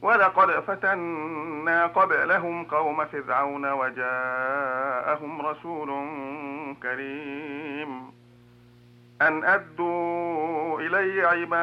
ولقد فتنا قبلهم قوم فرعون وجاءهم رسول كريم أن أدوا إلي عبادي